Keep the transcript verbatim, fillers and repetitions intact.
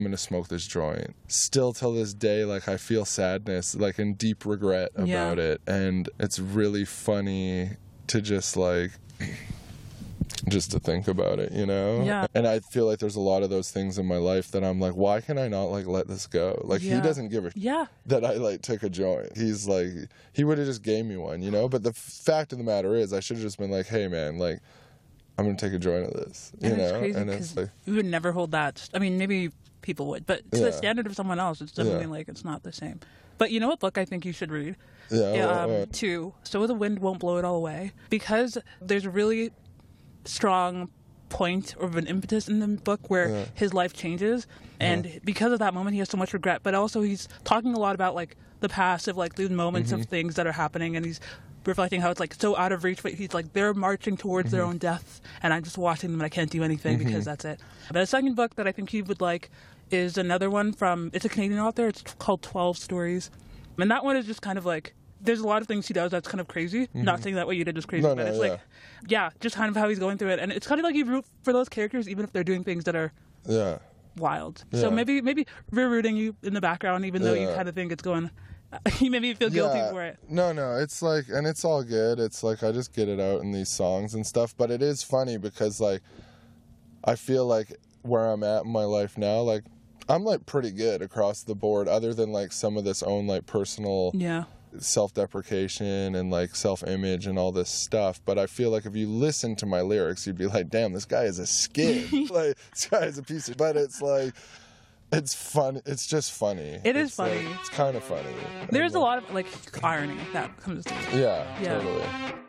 I'm gonna smoke this joint. Still till this day, like, I feel sadness, like, and deep regret about Yeah. it. And it's really funny to just, like, just to think about it, you know? Yeah. And I feel like there's a lot of those things in my life that I'm like, why can I not, like, let this go? Like, Yeah. he doesn't give a Yeah. that I, like, took a joint. He's like, he would have just gave me one, you know? But the fact of the matter is, I should have just been like, hey, man, like, I'm gonna take a joint of this, you And know? it's crazy and it's because like, we would never hold that. I mean, maybe people would, but to Yeah. the standard of someone else, it's definitely Yeah. like it's not the same. But you know what book I think you should read? yeah, Yeah, well, um, uh, two. So the Wind Won't Blow It All Away. Because there's a really strong point or an impetus in the book where Yeah. his life changes. And because of that moment, he has so much regret. But also he's talking a lot about like the past of like the moments Mm-hmm. of things that are happening. And he's reflecting how it's like so out of reach, but he's like, they're marching towards Mm-hmm. their own death. And I'm just watching them and I can't do anything because that's it. But a second book that I think he would like is another one from, it's a Canadian author. It's called twelve Stories. And that one is just kind of like, there's a lot of things he does that's kind of crazy. Not saying that what you did was crazy, No, but no, it's yeah. like, yeah, just kind of how he's going through it. And it's kind of like you root for those characters even if they're doing things that are yeah. wild. Yeah. So maybe maybe we're rooting you in the background even though you Yeah. kind of think it's going, you maybe feel guilty Yeah. for it. No, no, it's like, and it's all good. It's like, I just get it out in these songs and stuff. But it is funny because, like, I feel like where I'm at in my life now, like, I'm, like, pretty good across the board, other than, like, some of this own, like, personal Yeah. self-deprecation and, like, self-image and all this stuff. But I feel like if you listen to my lyrics, you'd be like, damn, this guy is a skid. Like, this guy is a piece of... But it's, like... It's fun. It's just funny. It is It's, like, funny. it's kind of funny. There's And, a lot of like irony that comes to it. Yeah, Yeah. totally.